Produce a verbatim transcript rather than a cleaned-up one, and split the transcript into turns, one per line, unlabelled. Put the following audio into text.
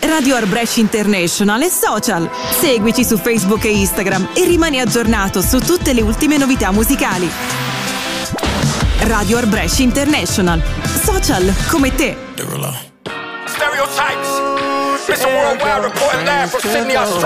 Radio Art Brescia International e social. Seguici su Facebook e Instagram e rimani aggiornato su tutte le ultime novità musicali. Radio Art Brescia International. Social come te.
Stereotypes. Mister Worldwide reporting live from Sydney, Australia.